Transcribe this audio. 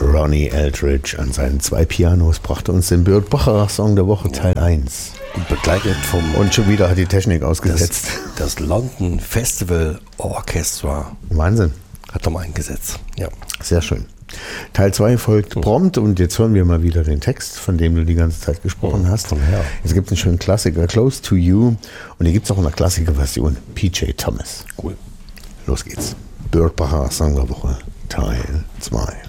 Ronnie Eldridge an seinen 2 Pianos brachte uns den Burt Bacharach Song der Woche Teil 1. Und begleitet vom... Und schon wieder hat die Technik ausgesetzt. Das London Festival Orchestra. Wahnsinn. Hat nochmal eingesetzt. Ja. Sehr schön. Teil 2 folgt prompt und jetzt hören wir mal wieder den Text, von dem du die ganze Zeit gesprochen hast. Jetzt gibt es einen schönen Klassiker, Close to You. Und hier gibt es auch eine Klassikerversion, PJ Thomas. Cool. Los geht's. Burt Bacharach Song der Woche Teil 2.